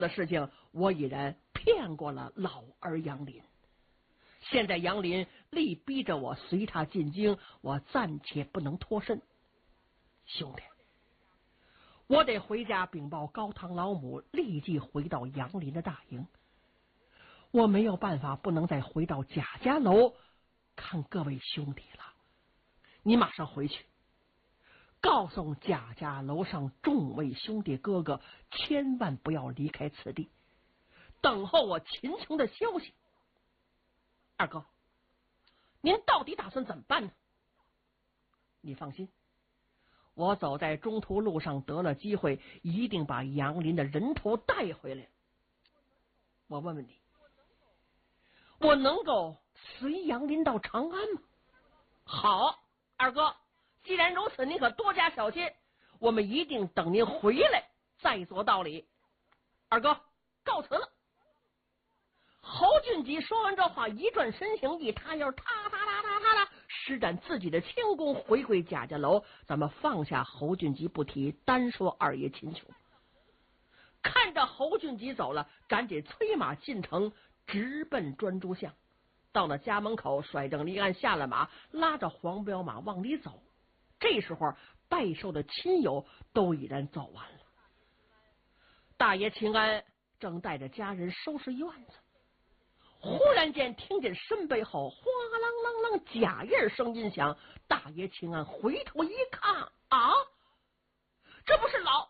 的事情，我已然骗过了老儿杨林。现在杨林力逼着我随他进京，我暂且不能脱身。兄弟，我得回家禀报高堂老母，立即回到杨林的大营。我没有办法，不能再回到贾家楼看各位兄弟了。你马上回去，告诉贾家楼上众位兄弟哥哥，千万不要离开此地，等候我秦琼的消息。二哥，您到底打算怎么办呢？你放心，我走在中途路上得了机会，一定把杨林的人头带回来。我问问你，我能够随杨林到长安吗？好，二哥，既然如此，您可多加小心，我们一定等您回来再做道理。二哥，告辞了。侯俊吉说完这话，一转身形，一塌腰，踏踏踏踏踏踏，施展自己的轻功，回归贾家楼。咱们放下侯俊吉不提，单说二爷秦琼。看着侯俊吉走了，赶紧催马进城，直奔专诸巷。到了家门口，甩正立案下了马，拉着黄骠马往里走。这时候，拜寿的亲友都已然走完了。大爷秦安正带着家人收拾院子，忽然间听见身背后哗啷啷啷假印声音响。大爷秦安回头一看，啊，这不是老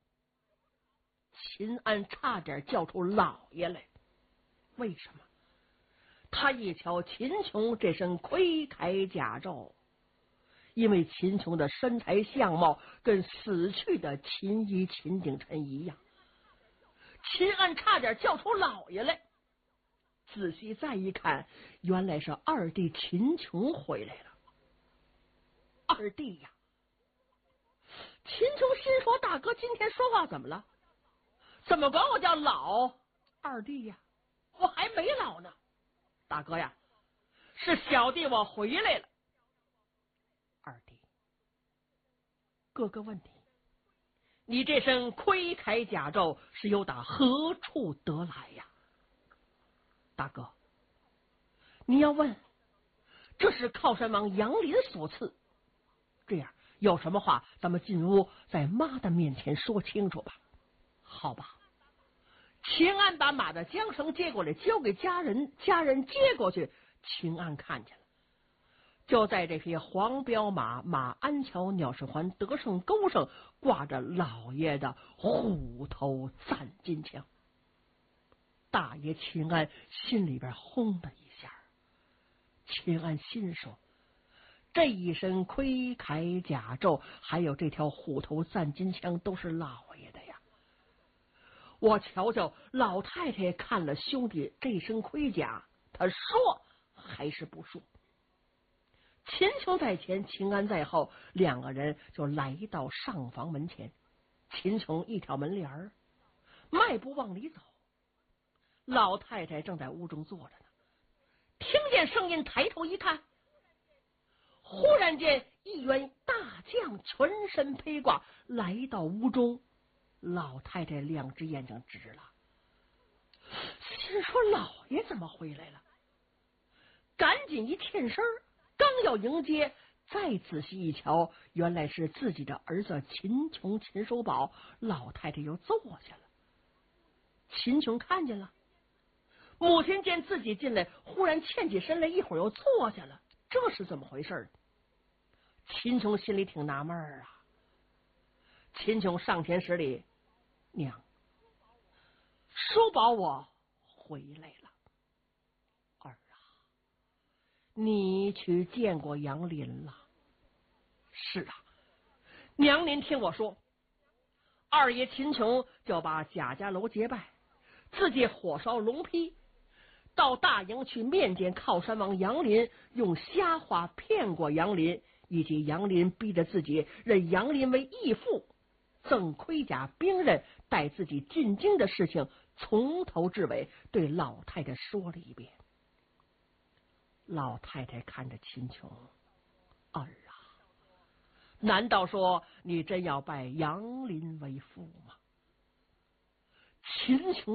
秦安，差点叫出老爷来。为什么？他一瞧秦琼这身盔铠甲胄，因为秦琼的身材相貌跟死去的秦一、秦景琛一样，秦安差点叫出老爷来。仔细再一看，原来是二弟秦琼回来了。二弟呀！秦琼心说：大哥今天说话怎么了？怎么管我叫老二弟呀？我还没老呢。大哥呀，是小弟我回来了。二弟，哥哥问你这身盔铠甲胄是由打何处得来呀？大哥，你要问，这是靠山王杨林所赐。这样，有什么话咱们进屋在妈的面前说清楚吧。好吧。秦安把马的缰绳接过来，交给家人，家人接过去，秦安看见了，就在这匹黄骠马马鞍桥鸟市环德胜沟上挂着老爷的虎头赞金枪。大爷秦安心里边轰的一下，秦安心说，这一身盔铠甲胄还有这条虎头赞金枪都是老爷的呀。我瞧瞧老太太看了兄弟这身盔甲，他说还是不说。秦琼在前，秦安在后，两个人就来到上房门前。秦琼一挑门帘儿，迈步往里走。老太太正在屋中坐着呢，听见声音抬头一看，忽然间一员大将全身披挂来到屋中。老太太两只眼睛直了，心说老爷怎么回来了？赶紧一欠身，刚要迎接，再仔细一瞧，原来是自己的儿子秦琼秦守宝。老太太又坐下了。秦琼看见了，母亲见自己进来，忽然欠起身来，一会儿又坐下了，这是怎么回事？秦琼心里挺纳闷啊。秦琼上前施礼，娘，叔宝我回来了。儿啊，你去见过杨林了？是啊，娘您听我说，二爷秦琼就把贾家楼结拜，自己火烧龙坯，到大营去面见靠山王杨林，用瞎话骗过杨林，以及杨林逼着自己认杨林为义父，赠盔甲兵刃，带自己进京的事情，从头至尾对老太太说了一遍。老太太看着秦琼，儿啊，难道说你真要拜杨林为父吗？ 秦琼